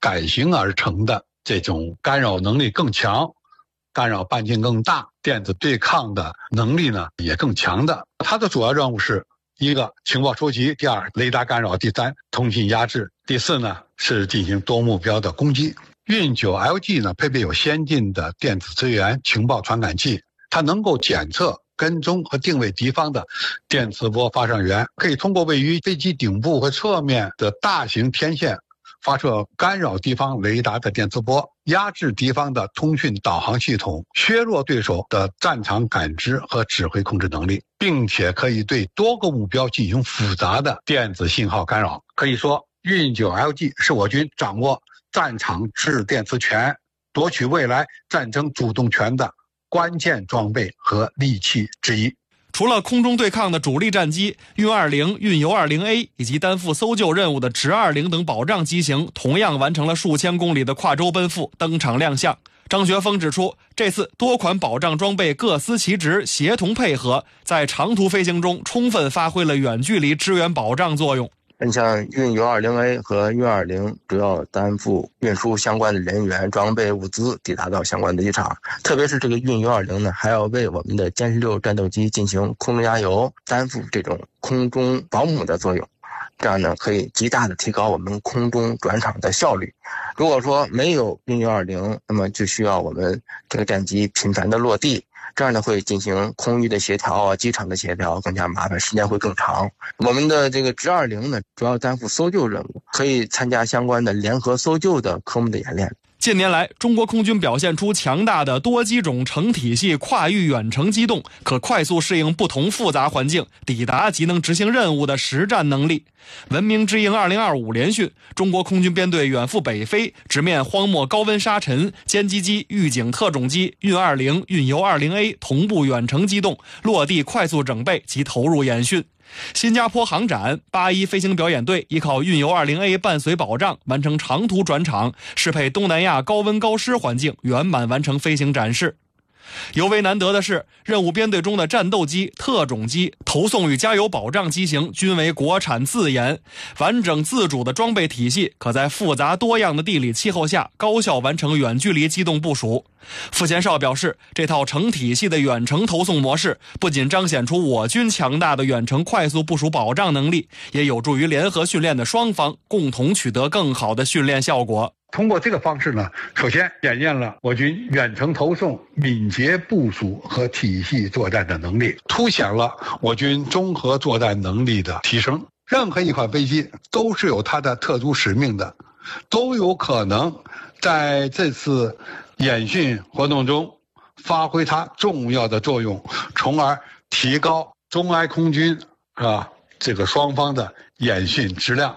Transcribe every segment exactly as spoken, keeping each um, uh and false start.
改型而成的这种干扰能力更强、干扰半径更大、电子对抗的能力呢也更强的。它的主要任务是一个情报收集，第二雷达干扰，第三通信压制，第四呢是进行多目标的攻击。运九 L G 呢配备有先进的电子资源情报传感器，它能够检测、跟踪和定位敌方的电磁波发射源，可以通过位于飞机顶部和侧面的大型天线发射干扰敌方雷达的电磁波，压制敌方的通讯导航系统，削弱对手的战场感知和指挥控制能力，并且可以对多个目标进行复杂的电子信号干扰。可以说，运九 L G 是我军掌握战场制电磁权、夺取未来战争主动权的关键装备和利器之一。 除了空中对抗的主力战机运二零、运油二零 A 以及担负搜救任务的直二零等保障机型，同样完成了数千公里的跨洲奔赴，登场亮相。张学峰指出，这次多款保障装备各司其职，协同配合，在长途飞行中充分发挥了远距离支援保障作用。 你像运油 二零 A 和运二零主要担负运输相关的人员、装备、物资抵达到相关的机场，特别是这个运油二零呢，还要为我们的歼十六战斗机进行空中加油，担负这种空中保姆的作用。这样呢，可以极大的提高我们空中转场的效率。如果说没有运油二零，那么就需要我们这个战机频繁的落地，这样呢会进行空域的协调啊、机场的协调更加麻烦，时间会更长。我们的这个直二零呢，主要担负搜救任务，可以参加相关的联合搜救的科目的演练。 近年来，中国空军表现出强大的多机种成体系跨域远程机动，可快速适应不同复杂环境，抵达及能执行任务的实战能力。文明之鹰二零二五联训，中国空军编队远赴北非，直面荒漠高温沙尘，歼击机、预警特种机、运二零、运油二零 A 同步远程机动，落地快速整备及投入演训。新加坡航展八一飞行表演队依靠运油 二零 A 伴随保障，完成长途转场，适配东南亚高温高湿环境，圆满完成飞行展示。尤为难得的是，任务编队中的战斗机、特种机、投送与加油保障机型均为国产自研，完整自主的装备体系可在复杂多样的地理气候下高效完成远距离机动部署。傅前哨表示，这套成体系的远程投送模式不仅彰显出我军强大的远程快速部署保障能力，也有助于联合训练的双方共同取得更好的训练效果。 通过这个方式呢，首先检验了我军远程投送、敏捷部署和体系作战的能力，凸显了我军综合作战能力的提升。任何一款飞机都是有它的特殊使命的，都有可能在这次演训活动中发挥它重要的作用，从而提高中埃空军啊这个双方的演训质量。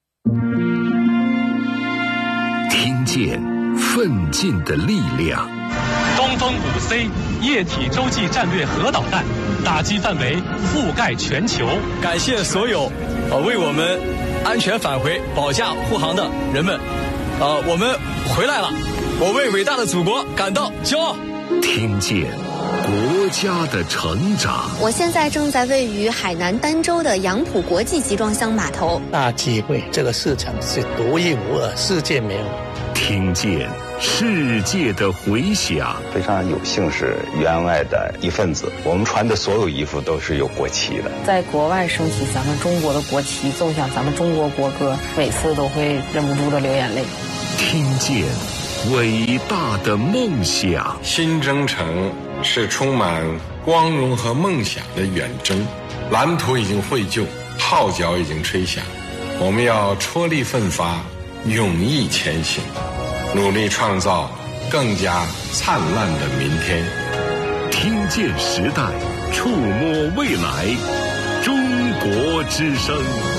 听见奋进的力量。 东风五 C 液体洲际战略核导弹，打击范围覆盖全球。 感谢所有呃为我们安全返回保驾护航的人们，呃，我们回来了，我为伟大的祖国感到骄傲。 听见国家的成长。 我现在正在位于海南儋州的杨浦国际集装箱码头。 大机会，这个市场是独一无二，世界没有。 听见世界的回响。 非常有幸是员外的一份子，我们穿的所有衣服都是有国旗的。 在国外升起咱们中国的国旗，奏响咱们中国国歌，每次都会忍不住的流眼泪。 听见伟大的梦想。 新征程是充满光荣和梦想的远征，蓝图已经绘就，号角已经吹响，我们要踔厉奋发，勇毅前行，努力创造更加灿烂的明天。 听见时代，触摸未来，中国之声。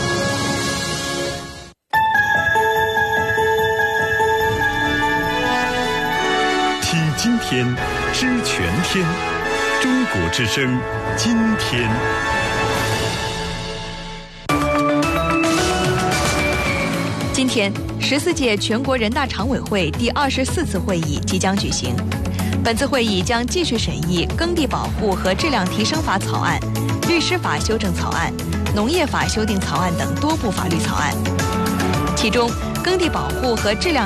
听今天，知全天，中国之声，今天。 今天，十四届全国人大常委会第二十四次会议即将举行。本次会议将继续审议《耕地保护和质量提升法》草案、律师法修正草案、农业法修订草案等多部法律草案。其中，耕地保护和质量